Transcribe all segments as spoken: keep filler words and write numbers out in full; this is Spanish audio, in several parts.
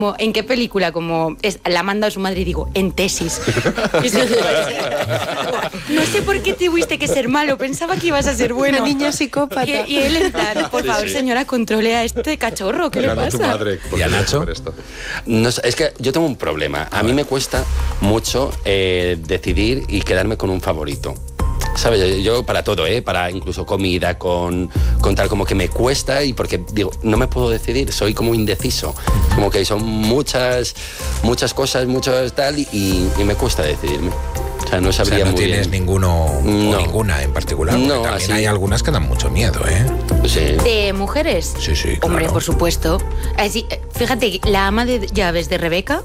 Como, ¿en qué película? Como es, la manda a su madre y digo, en Tesis. No sé por qué tuviste que ser malo, pensaba que ibas a ser bueno. Una niña psicópata. Y, y él en plan, por Sí, favor, sí. señora, controle a este cachorro, ¿qué le Mirando a tu pasa? madre, ¿por ¿Y a qué Nacho? por esto? No sé, es que yo tengo un problema. A mí me cuesta mucho eh, decidir y quedarme con un favorito. ¿Sabes? Yo para todo, ¿eh? Para incluso comida, con, con tal, como que me cuesta y porque, digo, no me puedo decidir, soy como indeciso. Como que son muchas, muchas cosas, muchas tal, y, y me cuesta decidirme. O sea, no O sea, sabría no muy tienes bien. ninguno o No. ninguna en particular. Porque No, también así. hay algunas que dan mucho miedo, ¿eh? Sí. ¿De mujeres? Sí, sí, Hombre, claro. por supuesto. Así, fíjate, la ama de llaves de Rebeca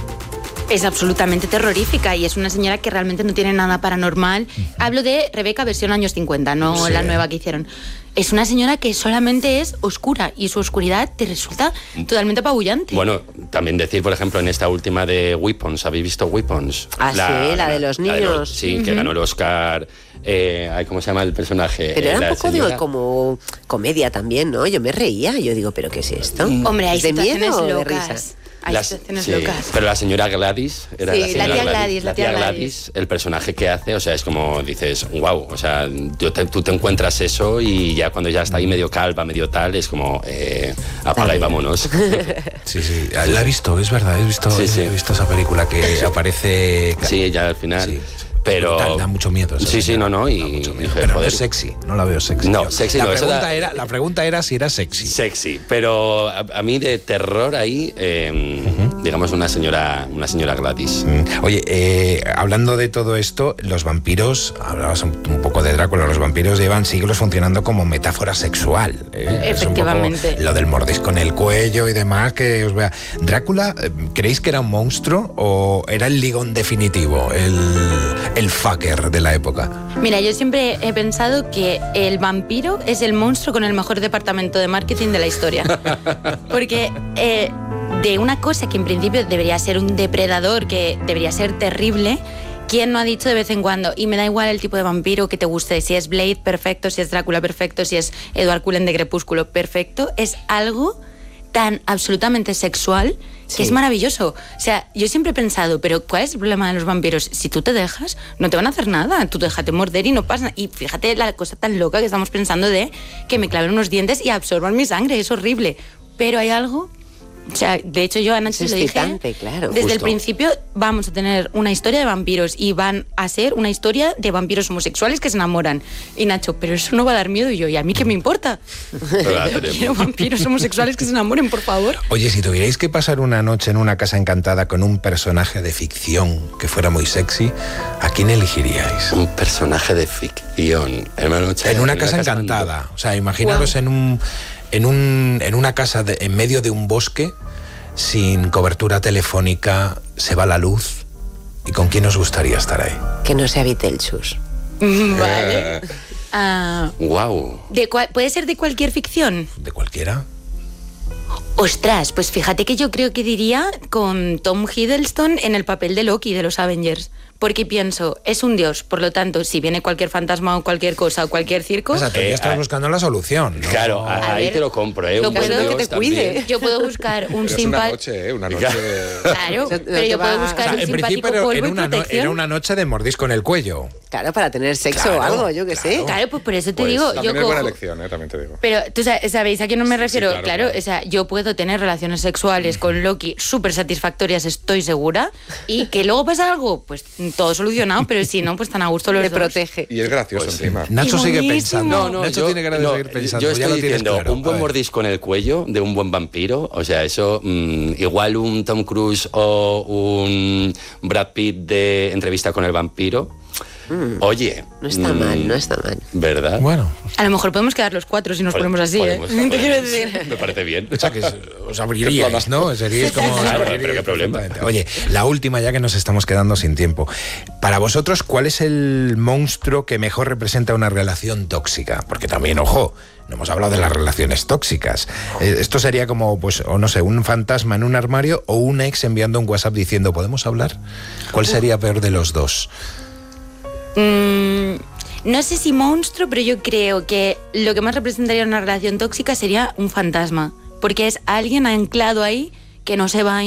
es absolutamente terrorífica y es una señora que realmente no tiene nada paranormal. Uh-huh. Hablo de Rebeca versión años cincuenta, no Sí. la nueva que hicieron. Es una señora que solamente es oscura y su oscuridad te resulta totalmente apabullante. Bueno, también decir, por ejemplo, en esta última de Weapons, ¿habéis visto Weapons? Ah, sí, la de los la de niños. los- sí, Uh-huh. que ganó el Oscar. Eh, ay, ¿cómo se llama el personaje? Pero Eh, era la un poco señora. digo, como comedia también, ¿no? Yo me reía, yo digo, ¿pero qué es esto? Hombre, hay ¿Es de situaciones miedo o de locas. risas? Hay Las- situaciones sí, locas. pero la señora Gladys era Sí, la, señora la tía Gladys, la tía Gladys. el personaje que hace, o sea, es como dices, wow, o sea, tú te, tú te encuentras eso y ya cuando ya está ahí medio calva, medio tal, es como, eh, apaga y vámonos. Sí, sí. La he visto, es verdad, he visto, Sí, sí. he visto esa película que aparece... Sí, ya al final. Sí. Pero Brutal, da mucho miedo. esa Sí, sí, señora. no, no, y- Da mucho miedo. y, Pero no joder. es sexy, no la veo sexy. No, Yo- sexy la no, eso pregunta da- era, la pregunta era si era sexy. Sexy, pero a, a mí de terror ahí, eh, uh-huh. digamos una señora, una señora Gladys. Mm. Oye, eh, hablando de todo esto, los vampiros, hablabas un, un poco de Drácula, los vampiros llevan siglos funcionando como metáfora sexual. ¿eh? Efectivamente. Es un poco lo del mordisco en el cuello y demás, que os vea. ¿Drácula, eh, creéis que era un monstruo o era el ligón definitivo, el, el fucker de la época? Mira, yo siempre he pensado que el vampiro es el monstruo con el mejor departamento de marketing de la historia. Porque eh, de una cosa que en principio debería ser un depredador, que debería ser terrible, ¿quién no ha dicho de vez en cuando? Y me da igual el tipo de vampiro que te guste, si es Blade, perfecto, si es Drácula, perfecto, si es Edward Cullen de Crepúsculo, perfecto. Es algo tan absolutamente sexual que Sí. es maravilloso. O sea, yo siempre he pensado, pero ¿cuál es el problema de los vampiros? Si tú te dejas, no te van a hacer nada. Tú déjate morder y no pasa nada. Y fíjate la cosa tan loca que estamos pensando de que me claven unos dientes y absorban mi sangre. Es horrible. Pero hay algo... O sea, de hecho yo a Nacho Es le dije, excitante, claro. desde el Justo. principio vamos a tener una historia de vampiros y van a ser una historia de vampiros homosexuales que se enamoran. Y Nacho, pero eso no va a dar miedo. Y yo, ¿y a mí qué me importa? Pero la Yo tenemos. quiero vampiros homosexuales que se enamoren, por favor. Oye, si tuvierais que pasar una noche en una casa encantada con un personaje de ficción que fuera muy sexy, ¿a quién elegiríais? Un personaje de ficción. En una, noche- En una casa encantada. O sea, imaginaros en un en un en una casa de- en medio de un bosque sin cobertura telefónica, se va la luz. ¿Y con quién os gustaría estar ahí? Que no sea Beetlejuice. Vale. Ah, Wow. de cual- ¿Puede ser de cualquier ficción? ¿De cualquiera? Ostras, pues fíjate que yo creo que diría con Tom Hiddleston en el papel de Loki de los Avengers. Porque pienso, es un dios, por lo tanto, si viene cualquier fantasma o cualquier cosa o cualquier circo... O sea, tú Eh, ya estás ah, buscando la solución, ¿no? Claro, a- A ahí ver, te lo compro, ¿eh? lo Un buen puedo- Dios que te también. cuide. Yo puedo buscar un Pero es una simpático... noche, ¿eh? Una noche Claro, No pero te yo puedo va- buscar O sea, un en simpático principio era, polvo era y una no- protección. era una noche de mordisco en el cuello. Claro, para tener sexo Claro, o algo, yo qué sé. claro. Claro, pues por eso te Pues, digo, yo También es buena cojo... elección, ¿eh? También te digo. Pero, ¿tú sa- sabéis a quién no me Sí, refiero? claro, claro, claro. O sea, yo puedo tener relaciones sexuales con Loki súper satisfactorias, estoy segura, y que luego pasa algo, pues todo solucionado, pero si no, pues tan a gusto los Le dos. protege. Y es gracioso Pues sí. encima. Nacho ¡Qué sigue buenísimo! pensando. No, no, Nacho yo, tiene ganas de no, seguir pensando. yo ya estoy lo tienes diciendo, claro. un buen A ver. mordisco en el cuello de un buen vampiro, o sea, eso, mm, igual un Tom Cruise o un Brad Pitt de Entrevista con el vampiro, oye... No está mm, mal, no está mal. ¿Verdad? Bueno, A lo mejor podemos quedar los cuatro si nos Podemos- ponemos así, podemos- ¿eh? Te quiero podemos. decir. Me parece bien. o sea que os- os abriríais, ¿no? Seríais como... Claro, os abriríais pero qué problema. perfectamente. Oye, la última ya que nos estamos quedando sin tiempo. Para vosotros, ¿cuál es el monstruo que mejor representa una relación tóxica? Porque también, ojo, no hemos hablado de las relaciones tóxicas. Eh, esto sería como, pues, o no sé, un fantasma en un armario o un ex enviando un WhatsApp diciendo, ¿podemos hablar? ¿Cuál sería peor de los dos? Mm, no sé si monstruo, pero yo creo que lo que más representaría una relación tóxica sería un fantasma, porque es alguien anclado ahí que no se va a